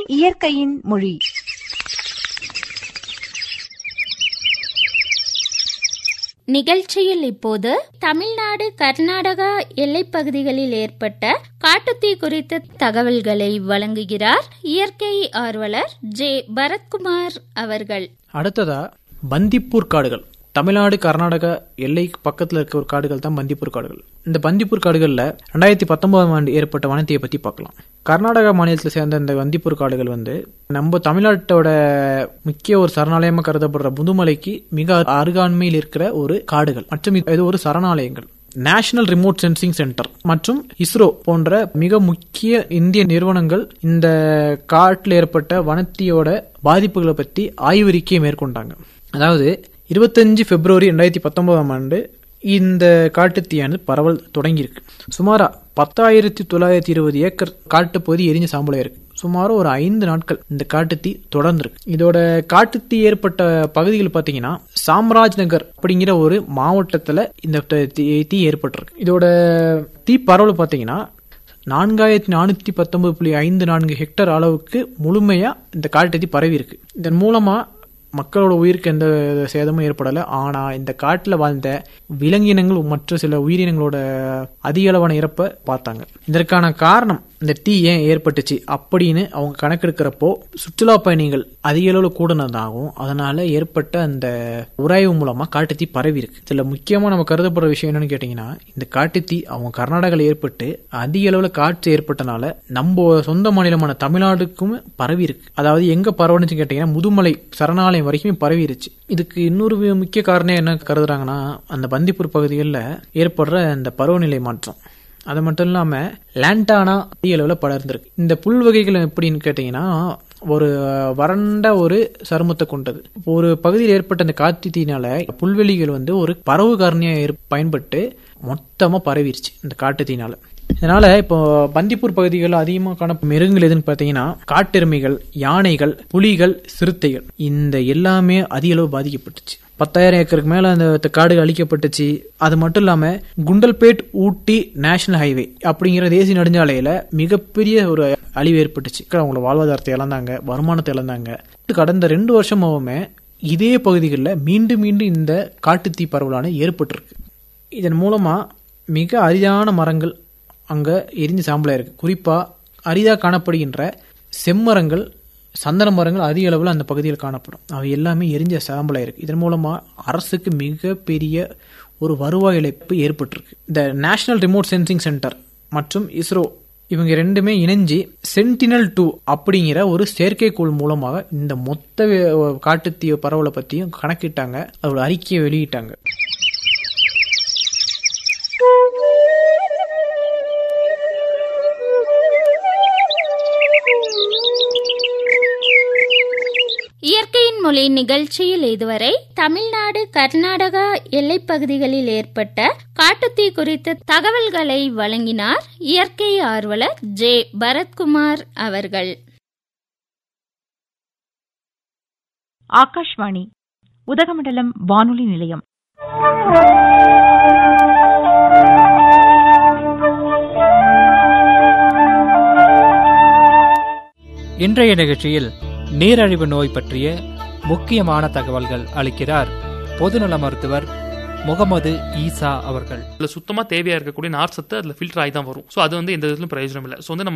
இயற்கையின் மொழி. நிகழ்ச்சியில் இப்போது தமிழ்நாடு கர்நாடகா எல்லைப்பகுதிகளில் ஏற்பட்ட காட்டுத்தீ குறித்த தகவல்களை வழங்குகிறார் இயற்கை ஆர்வலர் ஜே. பரத்குமார் அவர்கள். அடுத்ததா பந்திப்பூர் காடுகள். தமிழ்நாடு கர்நாடகா எல்லை பக்கத்தில் இருக்க ஒரு காடுகள் தான் பந்திப்பூர் காடுகள். இந்த பந்திப்பூர் காடுகளில் 2019ஆம் ஆண்டு ஏற்பட்ட வனத்தீயை பற்றி பார்க்கலாம். கர்நாடகா மாநிலத்தில் சேர்ந்த இந்த பந்திப்பூர் காடுகள் நம்ம தமிழ்நாட்டோட முக்கிய ஒரு சரணாலயமாக கருதப்படுற முதுமலைக்கு மிக அருகாண்மையில் இருக்கிற ஒரு காடுகள் மற்றும் இது ஒரு சரணாலயங்கள். நேஷனல் ரிமோட் சென்சிங் சென்டர் மற்றும் இஸ்ரோ போன்ற மிக முக்கிய இந்திய நிறுவனங்கள் இந்த காட்டில் ஏற்பட்ட வனத்தீயோட பாதிப்புகளை பற்றி ஆய்வறிக்கையை மேற்கொண்டாங்க. அதாவது 25 பிப்ரவரி 2019ஆம் ஆண்டு இந்த காட்டுத்தீயானது பரவல் தொடங்கியிருக்கு. சுமாரா 10,920 ஏக்கர் காட்டுப்பகுதி எரிஞ்ச சாம்பலா இருக்கு. சுமார் ஒரு 5 நாட்கள் இந்த காட்டுத்தீ தொடர்ந்துருக்கு. இதோட காட்டுத்தீ ஏற்பட்ட பகுதிகள் பாத்தீங்கன்னா சாம்ராஜ் நகர் அப்படிங்கிற ஒரு மாவட்டத்துல இந்த தீ ஏற்பட்டிருக்கு. இதோட தீ பரவல் பாத்தீங்கன்னா 4419.54 ஹெக்டர் அளவுக்கு முழுமையா இந்த காட்டுத்தீ பரவி இருக்கு. இதன் மூலமா மக்களோட உயிருக்கு எந்த சேதமும் ஏற்படலை. ஆனா இந்த காட்டில் வாழ்ந்த விலங்கினங்கள் மற்றும் சில உயிரினங்களோட அதிக அளவான இறப்பை பார்த்தாங்க. இதற்கான காரணம் இந்த தீ ஏன் ஏற்பட்டுச்சு அப்படின்னு அவங்க கணக்கெடுக்கிறப்போ சுற்றுலா பயணிகள் அதிக அளவில் கூடுனதாகவும் அதனால ஏற்பட்ட அந்த உராய்வு மூலமா காட்டுத்தீ பரவி இருக்கு. இதுல முக்கியமா நம்ம கருதப்படுற விஷயம் என்னன்னு கேட்டீங்கன்னா, இந்த காட்டுத்தீ அவங்க கர்நாடகாவில் ஏற்பட்டு அதிக அளவில் காற்று ஏற்பட்டனால நம்ம சொந்த மாநிலமான தமிழ்நாடுக்கும் பரவி இருக்கு. அதாவது எங்க பரவணுச்சு கேட்டீங்கன்னா முதுமலை சரணாலயம் வரைக்கும் பரவிருச்சு. இதுக்கு இன்னொரு முக்கிய காரணம் என்ன கருதுறாங்கன்னா, அந்த பந்திப்பூர் பகுதிகளில் ஏற்படுற இந்த பருவநிலை மாற்றம். அது மட்டும் இல்லாம லேண்டானா அதிக அளவில் படர்ந்திருக்கு. இந்த புல் வகைகள் எப்படின்னு கேட்டீங்கன்னா ஒரு வறண்ட ஒரு சருமத்தை கொண்டது. ஒரு பகுதியில் ஏற்பட்ட அந்த காட்டுத்தீனால புல்வெளிகள் ஒரு பரவு காரணியா பயன்பட்டு மொத்தமா பரவிருச்சு இந்த காட்டுத்தீனால. இதனால இப்போ பந்திப்பூர் பகுதிகளில் அதிகமாக காணப்படும் மிருகங்கள் எதுன்னு பார்த்தீங்கன்னா காட்டெருமைகள், யானைகள், புலிகள், சிறுத்தைகள். இந்த எல்லாமே அதிக அளவு பாதிக்கப்பட்டுச்சு. 10,000 ஏக்கருக்கு மேல அந்த காடுகள் அழிக்கப்பட்டுச்சு. அது மட்டும் இல்லாம குண்டல்பேட் ஊட்டி நேஷனல் ஹைவே அப்படிங்கிற தேசிய நெடுஞ்சாலையில மிகப்பெரிய ஒரு அழிவு ஏற்பட்டுச்சு. அவங்களோட வாழ்வாதாரத்தை இழந்தாங்க, வருமானத்தை இழந்தாங்க. கடந்த 2 வருஷமாவுமே இதே பகுதிகளில் மீண்டும் மீண்டும் இந்த காட்டுத்தீ பரவலான ஏற்பட்டிருக்கு. இதன் மூலமா மிக அரிதான மரங்கள் அங்க எரிஞ்சு சாம்பலா இருக்கு. குறிப்பா அரிதா காணப்படுகின்ற செம்மரங்கள், சந்தன மரங்கள் அதிக அளவில் அந்த பகுதியில் காணப்படும். அவை எல்லாமே எரிஞ்ச சாம்பலா இருக்கு. இதன் மூலமா அரசுக்கு மிகப்பெரிய ஒரு வருவாய் இழப்பு ஏற்பட்டிருக்கு. இந்த நேஷனல் ரிமோட் சென்சிங் சென்டர் மற்றும் இஸ்ரோ இவங்க ரெண்டுமே இணைஞ்சு சென்டினல்-2 அப்படிங்கிற ஒரு செயற்கைக்கோள் மூலமாக இந்த மொத்த காட்டுத்தீ பரவலை பத்தியும் கணக்கிட்டாங்க. அதோட அறிக்கையை வெளியிட்டாங்க. இயற்கையின் மொழி நிகழ்ச்சியில் இதுவரை தமிழ்நாடு கர்நாடகா எல்லைப்பகுதிகளில் ஏற்பட்ட காட்டுத்தீ குறித்த தகவல்களை வழங்கினார் இயற்கை ஆர்வலர் ஜே. பரத்குமார் அவர்கள். ஆகாஷ்வாணி உதகமண்டலம் வானொலி நிலையம். இன்றைய நிகழ்ச்சியில் நீரழிவு நோய் பற்றிய முக்கியமான தகவல்கள் அளிக்கிறார் பொதுநல மருத்துவர் முகமது ஈசா அவர்கள். சுத்தமா தேவையா இருக்கக்கூடிய நார் சத்து அதுல ஃபில்டர் ஆகி தான் வரும். ஸோ அது எந்த விதத்திலும் பிரயோஜனம் இல்லை. ஸோ நம்ம